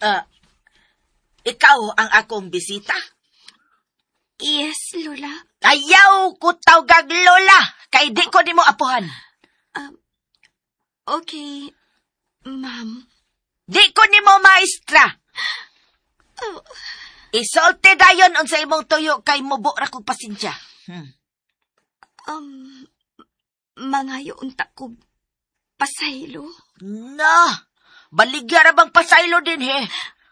Ikaw ang akong bisita? Yes, Lola. Ayaw ko tawgag Lola, kay di ko nimo apuhan. Okay, ma'am. Di ko nimo maestra. Isolte dayon unsa imong tuyo kay mubo ra kog pasensya. Mangayo unta ko pasaylo. No, baligya ra bang pasaylo din he?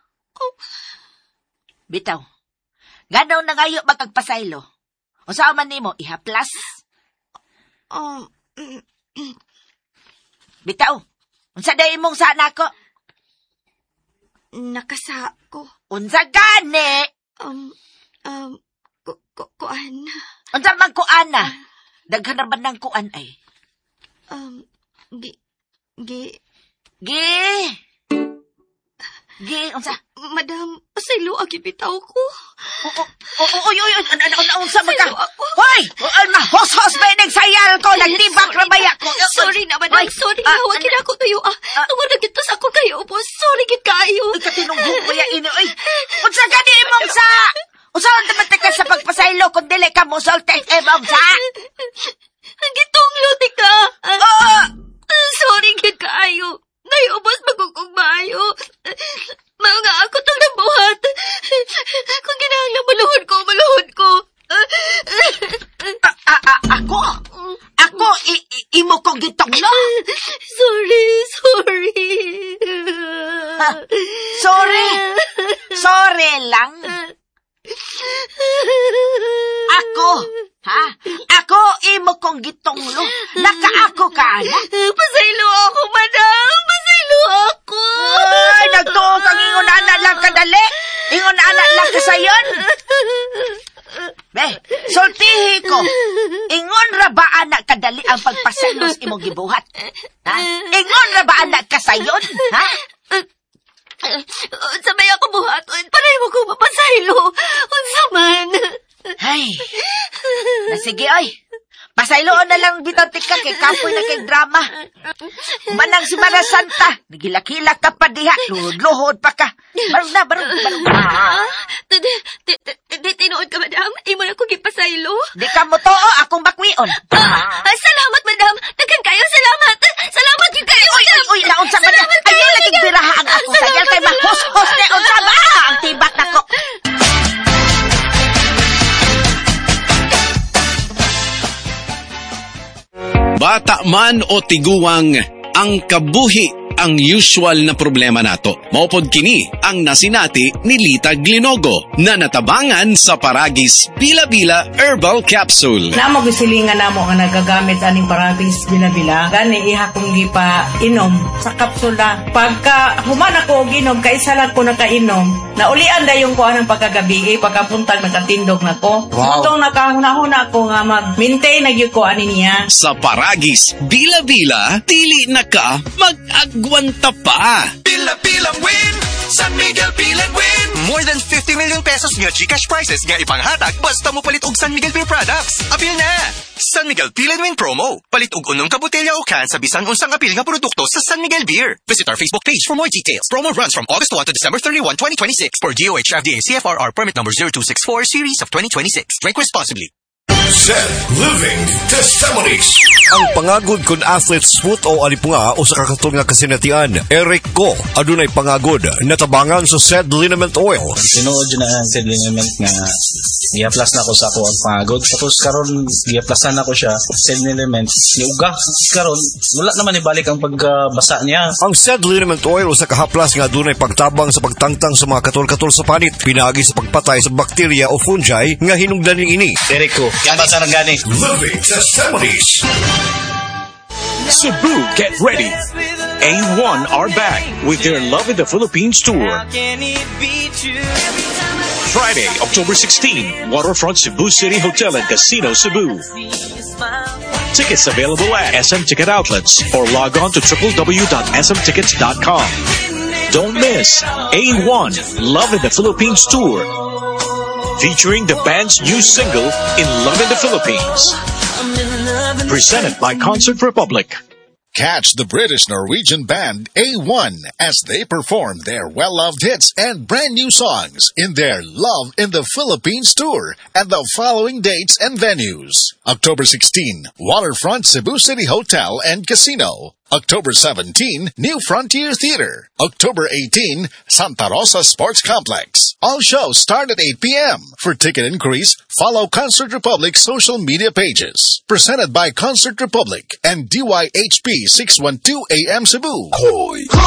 Bitaw, ganaw na ngayo magkagpasaylo. Unsa man nimo ihaplas? Bitaw, unsa day imong sana ko? Nakasa ko. Unsa gani? Kuan. Unsa man kuan na? Daghan ra man ng kuan ay. Unsa? Madam, pasaylo agi bitaw ko. Unsa man ka? Hoy! Alma, hos-hos ba yung nagsayal ko? Nagtibak na baya ko. Sorry na, madam. Sorry na. Huwag kina ko tuyo. Tungod na gito sa ako kayo po. Sorry git kayo. Katinunggong baya ino. Unsa gani imong sa... Unsa ang dapat ka sa pagpasaylo kung dili ka mo soltek imong sa... Gitunglo di ka. Sorry git kayo. Naiubos magkukugbayo. Mga ako itong nabuhat. Kung ginahanglang maluhod ko. Ako? Imo kong gitonglo? Sorry. Sorry lang? Ako, imo kong gitonglo. Nakaako ka na? Pasaylo ako, madam. Pasaylo ako. Ay, nagtuo kang ingon anak lang kadali. Ingon anak lang kasayon. Sultihi ko. Ingon ra ba anak kadali ang pagpasaylos imong gibuhat? Ha? Ingon ra ba anak kasayon? Ha? Sabay ako buhaton. Panay mo ko mapasaylo. Unsa man. Ay. Sige, oy. Pasayloon na lang bitaw ka kay kapoy na kay drama. Manang si Mara Santa. Nagilakila ka pa diha. Luhod pa ka. Barog na. Tinuod ka, madam. Imo na ko gipasaylo. Di ka mo to, akong bakwion. Salamat, madam. Daghan kayo, salamat. Salamat yung kayo, madam. Uy, naunsa ba niya? Ayaw laging biraha ang ako sayal kay mahos-hos na unsa ba? Ang tibak na ko. Bata man o tiguang, ang kabuhi ang usual na problema nato. Maupod kini ang nasinati ni Lita Glinogo na natabangan sa Paragis Bila-Bila Herbal Capsule. Namo gisilingan namo nga nagagamit aning Paragis Bila-Bila. Gani iha kong gipa inom sa kapsula. Pagka human ako og inom, kaisa lang ko nakainom. Naulian dayon ko anang pagkagabi, pagkapuntag nakatindog nako. Wow. Itong nakahuna ko nga mag-maintain na gyud ko ani niya. Sa Paragis Bila-Bila, dili na ka mag-agwanta pa. Bila-Bilang win! San Miguel Bilang win! More than 50 million pesos nga GCash prizes nga ipanghatag basta mo palit og San Miguel Beer products. Apil na! San Miguel Bilang win promo. Palit og unong ka botelya o can sa bisan unsang apil nga produkto sa San Miguel Beer. Visit our Facebook page for more details. Promo runs from August 1 to December 31, 2026 for DOH FDA CFRR permit number 0264 series of 2026. Drink responsibly. Zed Living Testimonies. Ang pangagod kun athlete's foot o alipunga o sa kakatol nga kasinatian, Eric Go, adunay pangagod, natabangan sa Zed Liniment Oil. Tinuod yun na Zed Liniment nga i-aplas na ko sa ako ang pangagod. Tapos karon i-aplasan na ko siya, Zed Liniment, iuga. Karon, wala naman ibalik ang pagbasa niya. Ang Zed Liniment Oil o sa kahaplas nga adunay pagtabang sa pagtangtang sa mga katol-katol sa panit, pinagi sa pagpatay sa bakterya o fungi nga hinungdan ini. Eric Go, yan ba sa gani? Living Testimonies. Cebu, get ready. A1 are back with their Love in the Philippines tour. Friday, October 16, Waterfront Cebu City Hotel and Casino, Cebu. Tickets available at SM Ticket Outlets or log on to www.smtickets.com. Don't miss A1 Love in the Philippines tour, featuring the band's new single, In Love in the Philippines. Presented by Concert Republic. Catch the British-Norwegian band A1 as they perform their well-loved hits and brand new songs in their Love in the Philippines tour at the following dates and venues. October 16, Waterfront Cebu City Hotel and Casino. October 17, New Frontier Theater. October 18, Santa Rosa Sports Complex. All shows start at 8 p.m. For ticket inquiries, follow Concert Republic's social media pages. Presented by Concert Republic and DYHP 612 AM Cebu. Hoy!